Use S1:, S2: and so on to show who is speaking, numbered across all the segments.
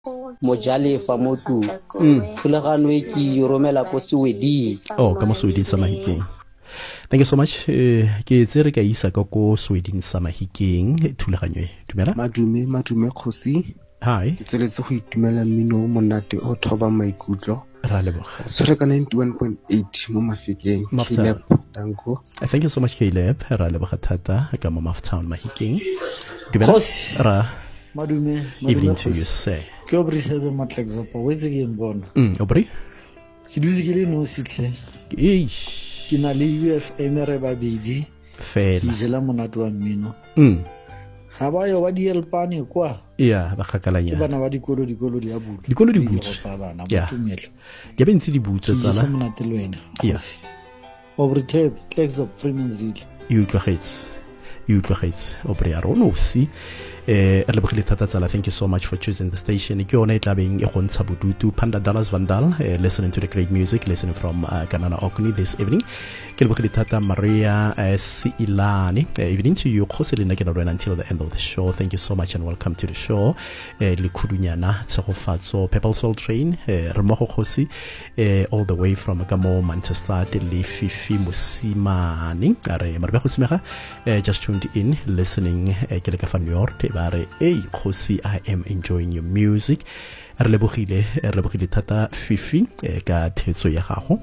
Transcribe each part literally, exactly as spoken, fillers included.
S1: Mojalefa motu thulagano e ke romela ko Sweden.
S2: Oh, ka mo Sweden sa Mahikeng. Thank you so much. Ke tsere ka isa ka ko Sweden sa Mahikeng thulaganyo e. Dumela?
S3: Madume madume khosi.
S2: Hi.
S3: Ke tseletse go itumela mmino monate o thoba maikutlo.
S2: Ra leboga.
S3: Tsere ka ninety-one point eight mo Mafikeng. Caleb Danko.
S2: Thank you so much Caleb. Ra leboga thata ka mo Maftown Mahikeng. Dumela? Ra.
S4: Madume.
S2: Evening to you say.
S4: Ke obri sebe matlexapa wetse ke mbona.
S2: Mm, obri?
S4: Ke dutse ke le no sitle.
S2: Eish.
S4: Ke na le U F M re ba bedi.
S2: Fela.
S4: Ke jela monate wa mmino.
S2: Mm.
S4: Ha ba yo ba di elpane kwa.
S2: Yeah, ba khakalanya.
S4: Ke bana ba dikolo dikolo di abutu.
S2: Dikolo di butse.
S4: Yeah.
S2: Ke be ntse di butse tsala.
S4: Ke monate le wena.
S2: Yeah.
S4: Obri tape Tex of Freemansville.
S2: You tlogetse. You tlogetse. Obri a rona o si. Eh, thank you so much for choosing the station. Panda Dallas Vandal, uh, listening to the great music, listening from uh, Kanana Okuni this evening. Maria uh, Siilani, uh, evening to you. Until the end of the show. Thank you so much and welcome to the show. Likudunyana, Tsahofatso, Pepple Soul Train, Remoho Kosi, all the way from Gamo, Manchester, Fifi Musimani, just tuned in, listening. Bare hey Kosi, I am enjoying your music. Re lebogile re lebogile thata Fifi ka thetso ya gago.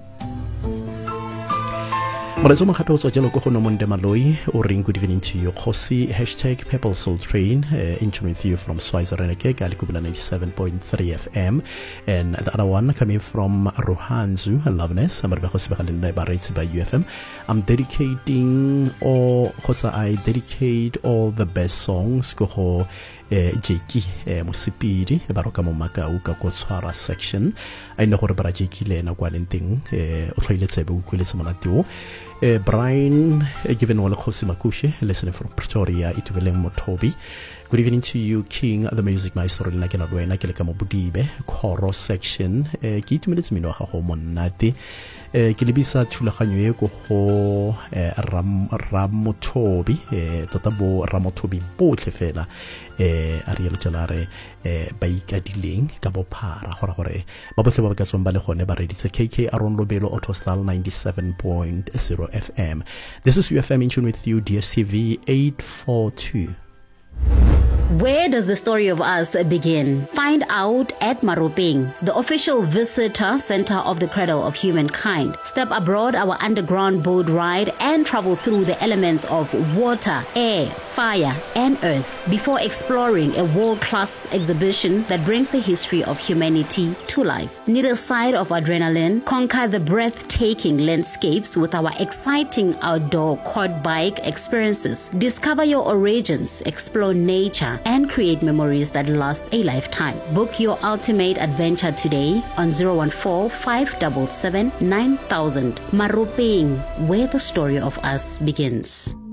S2: Morezo mo gape o tswa jalo go go no monde maloi o ring good evening to you Kosi hashtag Pepple Soul Train uh, in tune with you from Switzerland Gali Kubla ninety-seven point three F M, and the other one coming from Rohanzu Loveness Amarbe Kosi Bakalenda Barrets by U F M. I'm dedicating all Kosa I dedicate all the best songs go ho Jeki Musipiri Baroka Momaka Uka Kotswara section. I know what about Jeki Lena Qualenting o toilet ebe ukwele samanatu. Brian given all Kosi Makushe listening from Pretoria Itubeleng Motobi. Good evening to you, King, the music maestro in Nakena Dwayne Nakelekamo Budibe, chorus section, Git minutes Mino Homonati, Kilibisa Chulahanue Goho Ram Ramotobi, Totabo Ramotobi Botlefela, Ariel Jalare, Baika Diling, Kabopara, Horahore, Babatla Gasson Balehone Barredi, K K Aron Lobelo Autostyle ninety-seven point zero F M. This is U F M in tune with you, D S C V eight four two.
S5: Where does the story of us begin? Find out at Maropeng, the official visitor center of the cradle of humankind. Step aboard our underground boat ride and travel through the elements of water, air, fire, and earth before exploring a world-class exhibition that brings the history of humanity to life. Need a side of adrenaline? Conquer the breathtaking landscapes with our exciting outdoor quad bike experiences. Discover your origins, explore nature, and create memories that last a lifetime. Book your ultimate adventure today on zero one four, five seven seven, nine thousand. Maropeng, where the story of us begins.